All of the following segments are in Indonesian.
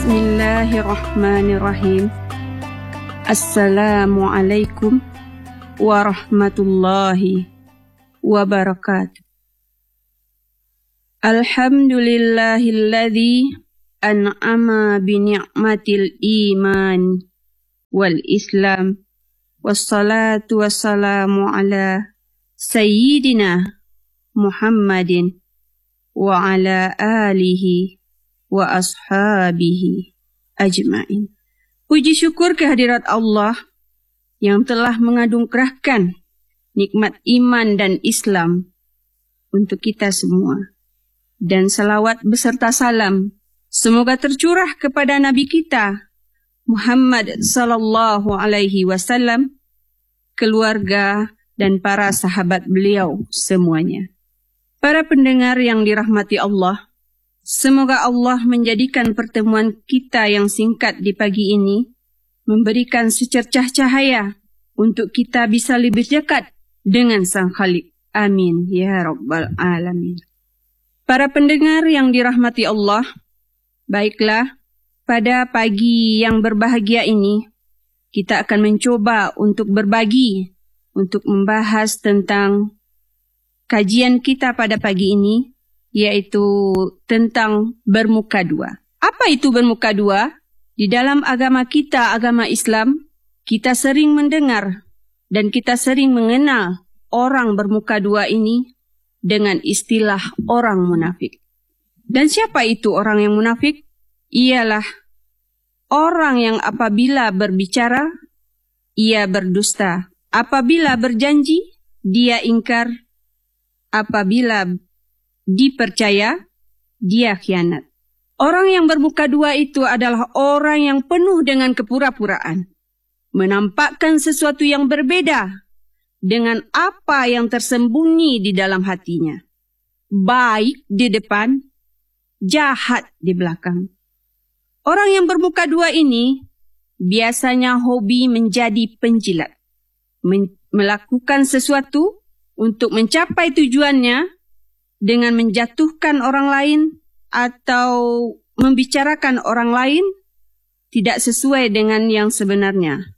Bismillahirrahmanirrahim. Assalamualaikum warahmatullahi wabarakatuh. Alhamdulillahilladzi an'ama bini'matil iman wal islam. Wassalatu wassalamu ala sayyidina Muhammadin wa ala alihi wa ashabihi ajma'in. Puji syukur kehadirat Allah yang telah menganugerahkan nikmat iman dan Islam untuk kita semua. Dan salawat beserta salam semoga tercurah kepada Nabi kita Muhammad sallallahu alaihi wasallam, keluarga dan para sahabat beliau semuanya. Para pendengar yang dirahmati Allah, semoga Allah menjadikan pertemuan kita yang singkat di pagi ini memberikan secercah cahaya untuk kita bisa lebih dekat dengan Sang Khalik. Amin ya Rabbal Alamin. Para pendengar yang dirahmati Allah, baiklah, pada pagi yang berbahagia ini, kita akan mencoba untuk berbagi, untuk membahas tentang kajian kita pada pagi ini, yaitu tentang bermuka dua. Apa itu bermuka dua? Di dalam agama kita, agama Islam, kita sering mendengar dan kita sering mengenal orang bermuka dua ini dengan istilah orang munafik. Dan siapa itu orang yang munafik? Ialah orang yang apabila berbicara, ia berdusta. Apabila berjanji, dia ingkar. Apabila dipercaya, dia khianat. Orang yang bermuka dua itu adalah orang yang penuh dengan kepura-puraan, menampakkan sesuatu yang berbeda dengan apa yang tersembunyi di dalam hatinya. Baik di depan, jahat di belakang. Orang yang bermuka dua ini biasanya hobi menjadi penjilat, melakukan sesuatu untuk mencapai tujuannya dengan menjatuhkan orang lain atau membicarakan orang lain tidak sesuai dengan yang sebenarnya.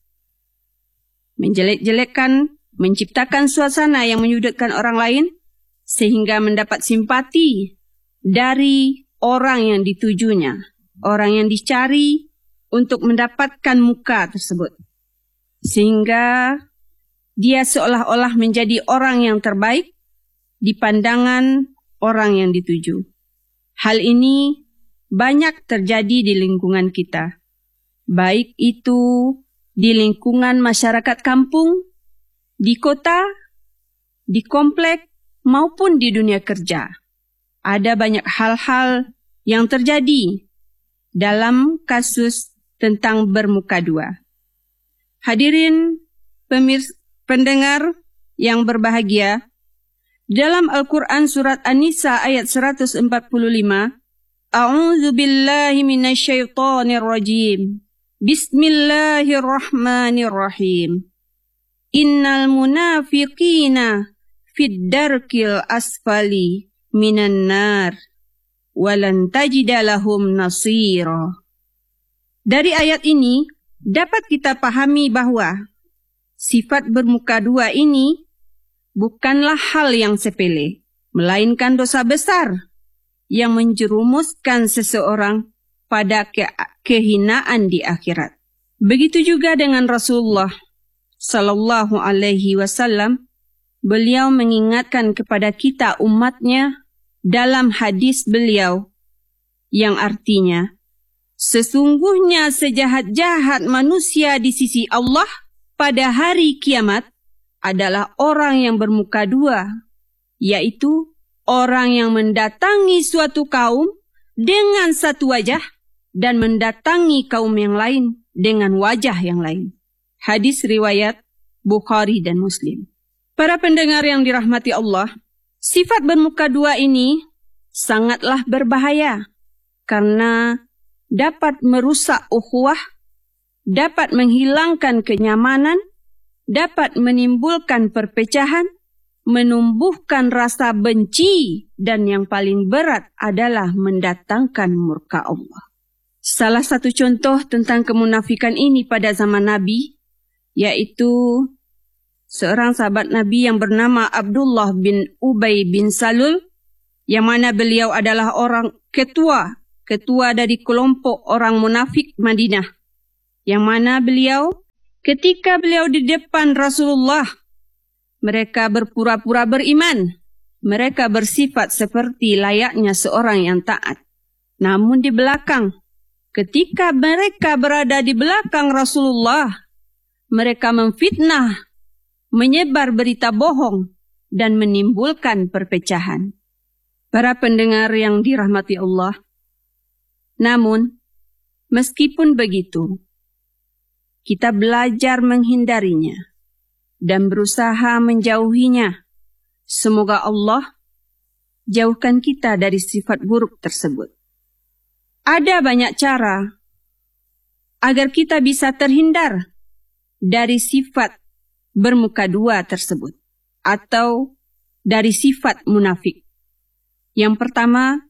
Menjelek-jelekkan, menciptakan suasana yang menyudutkan orang lain sehingga mendapat simpati dari orang yang ditujunya, orang yang dicari untuk mendapatkan muka tersebut. Sehingga dia seolah-olah menjadi orang yang terbaik di pandangan orang yang dituju. Hal ini banyak terjadi di lingkungan kita, baik itu di lingkungan masyarakat kampung, di kota, di komplek, maupun di dunia kerja. Ada banyak hal-hal yang terjadi dalam kasus tentang bermuka dua. Hadirin pendengar yang berbahagia, dalam Al-Quran surat An-Nisa ayat 145, A'udzu billahi minasyaitonir rajim. Bismillahirrahmanirrahim. Innal munafiqina fid darkil asfali minan nar walan tajida lahum nasira. Dari ayat ini dapat kita pahami bahwa sifat bermuka dua ini bukanlah hal yang sepele, melainkan dosa besar yang menjerumuskan seseorang pada kehinaan di akhirat. Begitu juga dengan Rasulullah sallallahu alaihi wasallam, beliau mengingatkan kepada kita umatnya dalam hadis beliau yang artinya, sesungguhnya sejahat-jahat manusia di sisi Allah pada hari kiamat adalah orang yang bermuka dua, yaitu orang yang mendatangi suatu kaum dengan satu wajah dan mendatangi kaum yang lain dengan wajah yang lain. Hadis riwayat Bukhari dan Muslim. Para pendengar yang dirahmati Allah, sifat bermuka dua ini sangatlah berbahaya karena dapat merusak ukhuwah, dapat menghilangkan kenyamanan, dapat menimbulkan perpecahan, menumbuhkan rasa benci, dan yang paling berat adalah mendatangkan murka Allah. Salah satu contoh tentang kemunafikan ini pada zaman Nabi, yaitu seorang sahabat Nabi yang bernama Abdullah bin Ubay bin Salul, yang mana beliau adalah orang ketua dari kelompok orang munafik Madinah, yang mana ketika beliau di depan Rasulullah, mereka berpura-pura beriman. Mereka bersifat seperti layaknya seorang yang taat. Namun di belakang, ketika mereka berada di belakang Rasulullah, mereka memfitnah, menyebar berita bohong, dan menimbulkan perpecahan. Para pendengar yang dirahmati Allah, namun meskipun begitu, kita belajar menghindarinya dan berusaha menjauhinya. Semoga Allah jauhkan kita dari sifat buruk tersebut. Ada banyak cara agar kita bisa terhindar dari sifat bermuka dua tersebut atau dari sifat munafik. Yang pertama,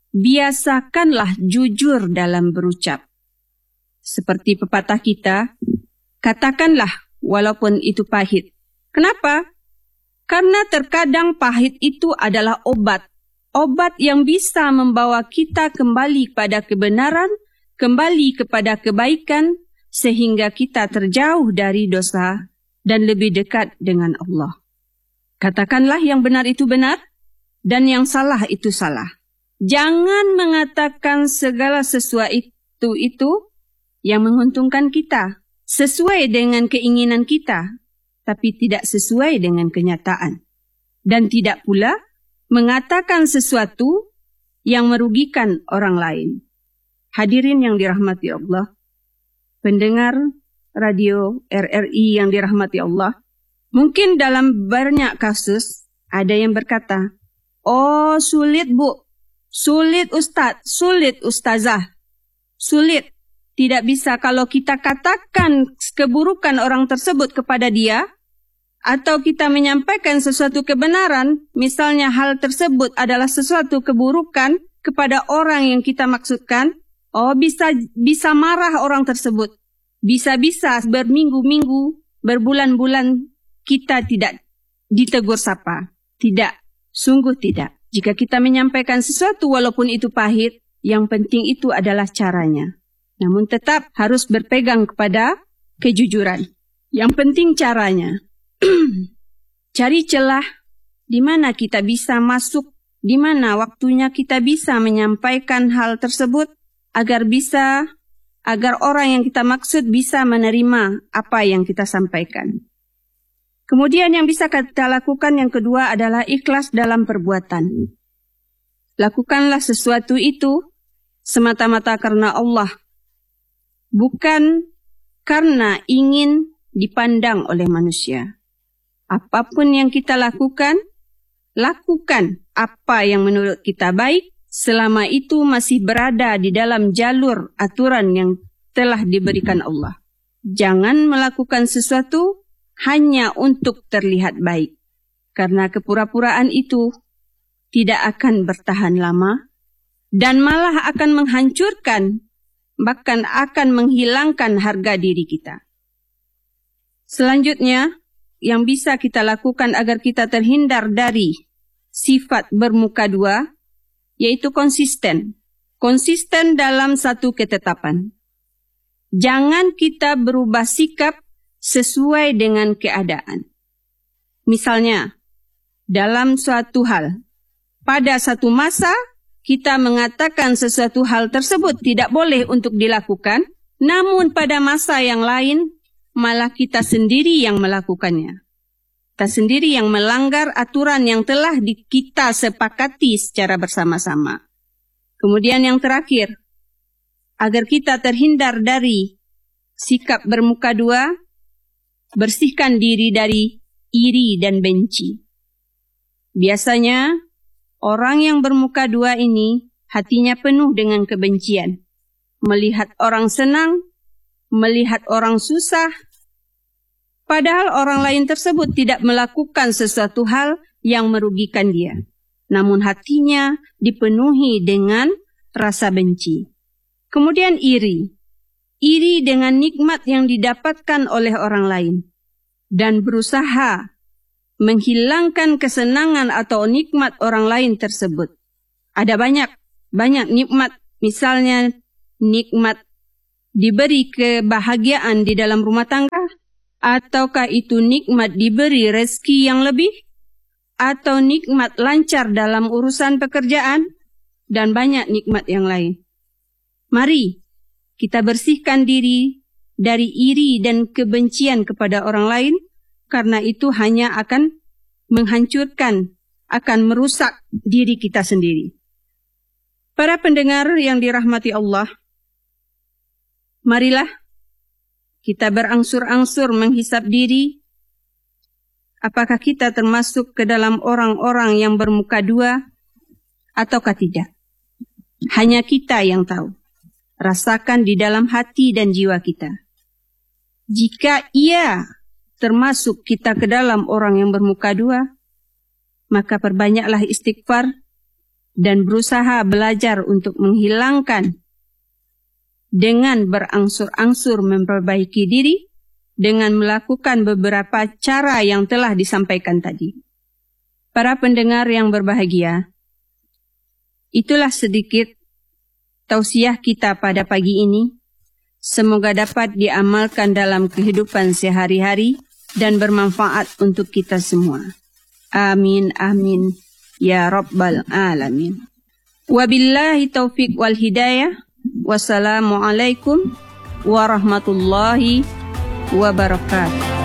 biasakanlah jujur dalam berucap. Seperti pepatah kita, katakanlah walaupun itu pahit. Kenapa? Karena terkadang pahit itu adalah obat yang bisa membawa kita kembali pada kebenaran, kembali kepada kebaikan, sehingga kita terjauh dari dosa dan lebih dekat dengan Allah. Katakanlah yang benar itu benar, dan yang salah itu salah. Jangan mengatakan segala sesuatu itu yang menguntungkan kita, sesuai dengan keinginan kita, tapi tidak sesuai dengan kenyataan. Dan tidak pula mengatakan sesuatu yang merugikan orang lain. Hadirin yang dirahmati Allah, pendengar radio RRI yang dirahmati Allah, mungkin dalam banyak kasus ada yang berkata, "Oh, sulit Bu, sulit Ustadz, sulit Ustazah, sulit. Tidak bisa kalau kita katakan keburukan orang tersebut kepada dia, atau kita menyampaikan sesuatu kebenaran, misalnya hal tersebut adalah sesuatu keburukan kepada orang yang kita maksudkan, bisa marah orang tersebut. Bisa-bisa berminggu-minggu, berbulan-bulan kita tidak ditegur sapa. Tidak, sungguh tidak. Jika kita menyampaikan sesuatu walaupun itu pahit, yang penting itu adalah caranya. Namun tetap harus berpegang kepada kejujuran. Yang penting caranya. Cari celah di mana kita bisa masuk, di mana waktunya kita bisa menyampaikan hal tersebut agar orang yang kita maksud bisa menerima apa yang kita sampaikan. Kemudian yang bisa kita lakukan yang kedua adalah ikhlas dalam perbuatan. Lakukanlah sesuatu itu semata-mata karena Allah, bukan karena ingin dipandang oleh manusia. Apapun yang kita lakukan apa yang menurut kita baik, selama itu masih berada di dalam jalur aturan yang telah diberikan Allah. Jangan melakukan sesuatu hanya untuk terlihat baik, karena kepura-puraan itu tidak akan bertahan lama dan malah akan menghancurkan, bahkan akan menghilangkan harga diri kita. Selanjutnya, yang bisa kita lakukan agar kita terhindar dari sifat bermuka dua, yaitu konsisten. Konsisten dalam satu ketetapan. Jangan kita berubah sikap sesuai dengan keadaan. Misalnya, dalam suatu hal, pada satu masa kita mengatakan sesuatu hal tersebut tidak boleh untuk dilakukan, namun pada masa yang lain, malah kita sendiri yang melakukannya. Kita sendiri yang melanggar aturan yang telah kita sepakati secara bersama-sama. Kemudian yang terakhir, agar kita terhindar dari sikap bermuka dua, bersihkan diri dari iri dan benci. Biasanya, orang yang bermuka dua ini hatinya penuh dengan kebencian. Melihat orang senang, melihat orang susah, padahal orang lain tersebut tidak melakukan sesuatu hal yang merugikan dia. Namun hatinya dipenuhi dengan rasa benci. Kemudian iri. Iri dengan nikmat yang didapatkan oleh orang lain dan berusaha menghilangkan kesenangan atau nikmat orang lain tersebut. Ada banyak nikmat, misalnya nikmat diberi kebahagiaan di dalam rumah tangga, ataukah itu nikmat diberi rezeki yang lebih, atau nikmat lancar dalam urusan pekerjaan, dan banyak nikmat yang lain. Mari kita bersihkan diri dari iri dan kebencian kepada orang lain, karena itu hanya akan menghancurkan, akan merusak diri kita sendiri. Para pendengar yang dirahmati Allah, marilah kita berangsur-angsur menghisap diri, apakah kita termasuk ke dalam orang-orang yang bermuka dua ataukah tidak. Hanya kita yang tahu. Rasakan di dalam hati dan jiwa kita. Jika ia termasuk kita ke dalam orang yang bermuka dua, maka perbanyaklah istighfar dan berusaha belajar untuk menghilangkan dengan berangsur-angsur memperbaiki diri dengan melakukan beberapa cara yang telah disampaikan tadi. Para pendengar yang berbahagia, itulah sedikit tausiah kita pada pagi ini. Semoga dapat diamalkan dalam kehidupan sehari-hari dan bermanfaat untuk kita semua. Amin, amin, ya Rabbal Alamin. Wabillahi taufiq wal hidayah. Wassalamualaikum warahmatullahi wabarakatuh.